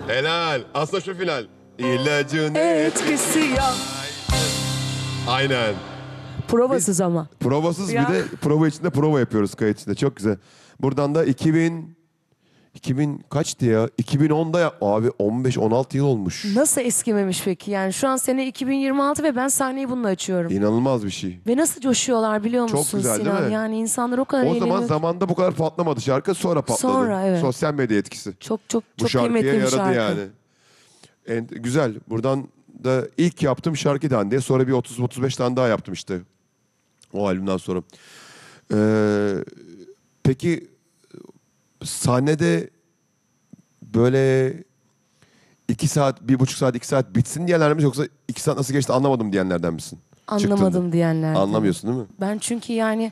Helal. Aslında şu final. İlacın Etkisi yok. Aynen. Provasız ama. Provasız Ya. bir de prova içinde prova yapıyoruz kayıt içinde. Çok güzel. Buradan da 2000 kaçtı ya? 2010'da abi 15-16 yıl olmuş. Nasıl eskimemiş peki? Yani şu an sene 2026 ve ben sahneyi bununla açıyorum. İnanılmaz bir şey. Ve nasıl coşuyorlar biliyor Çok musun güzel, Sinan? değil mi? Yani insanlar o kadar O eğleniyor. zaman zamanda bu kadar patlamadı şarkı, sonra patladı. Sonra, evet. Sosyal medya etkisi. Çok Bu şarkıya kıymetli bir yaradı şarkı. yani. Güzel. Buradan da ilk yaptığım şarkı Hande. Sonra bir 30-35 tane daha yaptım işte. O albümden sonra. Peki sahnede böyle 2 saat, 1,5 saat, 2 saat bitsin diyenler misin? Yoksa 2 saat nasıl geçti anlamadım diyenlerden misin? Anlamadım Çıktığında. diyenlerden. Anlamıyorsun değil mi? Ben çünkü yani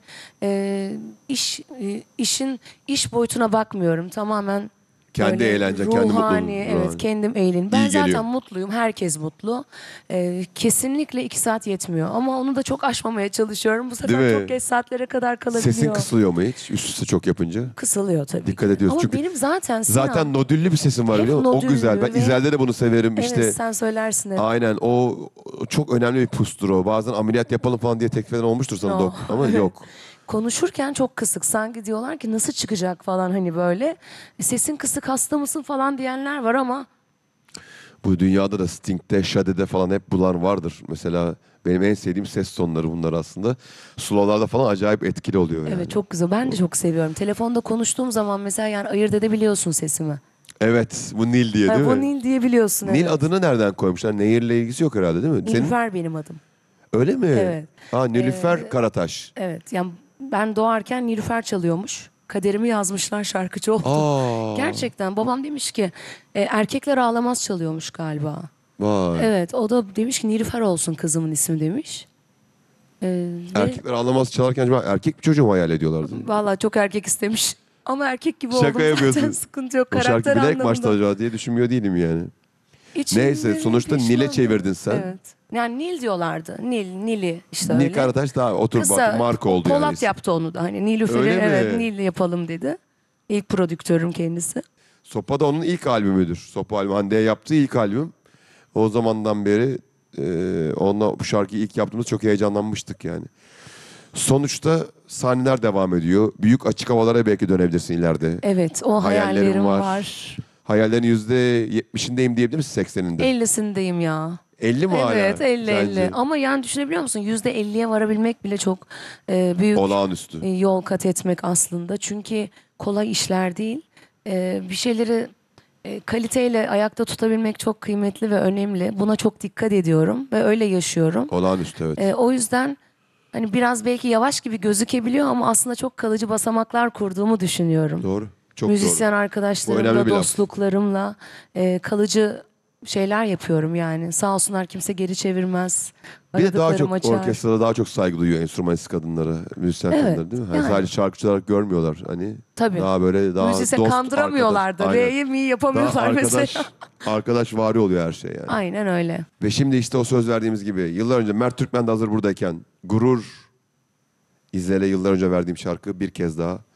işin iş boyutuna bakmıyorum. Tamamen Kendi böyle eğlencen, kendi mutluluğun. ruhani, evet, Yani. kendim eğlen. Ben İyi geliyor. zaten mutluyum. Herkes mutlu. Kesinlikle 2 saat yetmiyor. Ama onu da çok aşmamaya çalışıyorum. Bu sefer Değil mi? çok geç saatlere kadar kalabiliyor. Sesin kısılıyor mu hiç? Üst üste çok yapınca. Kısılıyor tabii Dikkat ki. ediyoruz. Ama Çünkü benim zaten Sinan, zaten nodüllü bir sesim var hep biliyor musun? O nodüllü güzel. Ben ve- İzel'de de bunu severim. evet, İşte sen söylersin hep. aynen o çok önemli bir pustur o. Bazen ameliyat yapalım falan diye teklif eden olmuştur sana Oh, ama evet. yok. Konuşurken çok kısık. Sanki diyorlar ki nasıl çıkacak falan hani böyle. Sesin kısık, hasta mısın falan diyenler var ama Bu dünyada da Sting'de, Shade'de falan hep bulan vardır. Mesela benim en sevdiğim ses tonları bunlar aslında. Slow'larda falan acayip etkili oluyor yani. evet, çok güzel. Ben de çok seviyorum. Telefonda konuştuğum zaman mesela yani ayırt edebiliyorsun sesimi. Evet, bu Nil diye Ha, değil bu mi? Nil diyebiliyorsun. Nil Evet. adını nereden koymuşlar? Nehirle ilgisi yok herhalde değil mi? Senin Nilüfer benim adım. öyle mi? Evet. Ha, Nilüfer Karataş. Evet. Yani ben doğarken Nilüfer çalıyormuş. Kaderimi yazmışlar, şarkıcı oldum. Aa. Gerçekten babam demiş ki erkekler ağlamaz çalıyormuş galiba. Vay. Evet, o da demiş ki Nilüfer olsun kızımın ismi demiş. Ve Erkekler ağlamaz çalarken acaba erkek bir çocuğu mu hayal ediyorlardı? vallahi çok erkek istemiş. Ama erkek gibi Şaka oldum zaten, yapıyorsun. sıkıntı yok O şarkı karakter bilerek mi anlamında. açtı acaba diye düşünmüyor değilim yani. İçimde Neyse, sonuçta pişman Nil'e değilim. çevirdin sen. Evet. Yani Nil diyorlardı. Nili işte Nil öyle. Karataş daha otur Kısa, bak marka oldu Polat yani. yaptı onu da. Hani Nilüfer'i Öyle mi? evet Nil yapalım dedi. İlk prodüktörüm kendisi. Sopa da onun ilk albümüdür. Sopa albümü. Hande'ye yaptığı ilk albüm. O zamandan beri onunla bu şarkıyı ilk yaptığımız çok heyecanlanmıştık yani. Sonuçta sahneler devam ediyor. Büyük açık havalara belki dönebilirsin ileride. Evet, o hayallerim var. var. Hayallerin %70'indeyim diyebilir misin, 80'inde? 50'sindeyim ya. 50 mi hala? Evet, 50 sence? 50. Ama yani düşünebiliyor musun? %50'ye varabilmek bile çok büyük Olağanüstü. yol kat etmek aslında. Çünkü kolay işler değil. Bir şeyleri kaliteyle ayakta tutabilmek çok kıymetli ve önemli. Buna çok dikkat ediyorum ve öyle yaşıyorum. Olağanüstü, evet. O yüzden hani biraz belki yavaş gibi gözükebiliyor ama aslında çok kalıcı basamaklar kurduğumu düşünüyorum. Doğru. Çok Müzisyen doğru. Bu önemli arkadaşlarımla, bir laf. dostluklarımla kalıcı şeyler yapıyorum yani. Sağ olsunlar, kimse geri çevirmez. Bir de daha Aradıklarım çok açar. orkestrada daha çok saygı duyuyor enstrümanist kadınlara, müzisyen Evet, kadınlara değil mi? Hani yani. sadece şarkıcı olarak görmüyorlar hani. Tabii. Daha böyle daha Müzisyen dost, kandıramıyorlar da. arkadaş. Aynen. R'yi mi Daha yapamıyorlar mesela. arkadaş vari oluyor her şey yani. Aynen öyle. Ve şimdi işte o söz verdiğimiz gibi yıllar önce Mert Türkmen de hazır buradayken Gurur İzel'e yıllar önce verdiğim şarkı bir kez daha